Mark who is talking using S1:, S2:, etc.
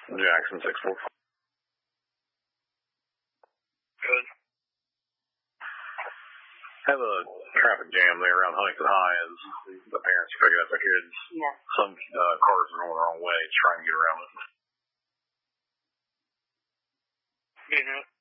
S1: Jackson 645.
S2: Good.
S1: Have a traffic jam there around Huntington High as the parents are picking up their kids.
S3: Yeah.
S1: Some cars are going the wrong way, trying to get around it.
S2: Yeah.